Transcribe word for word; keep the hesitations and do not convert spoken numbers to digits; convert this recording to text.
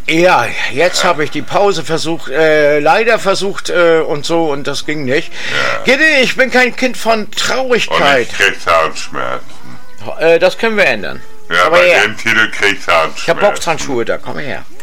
Ja, jetzt ja. habe ich die Pause versucht, äh, leider versucht äh, und so und das ging nicht. Ja. Gitte, ich bin kein Kind von Traurigkeit. Und ich krieg Zahnschmerzen. Äh, das können wir ändern. Ja, bei dem Titel krieg Zahnschmerzen. Ich hab Boxhandschuhe da, komm her.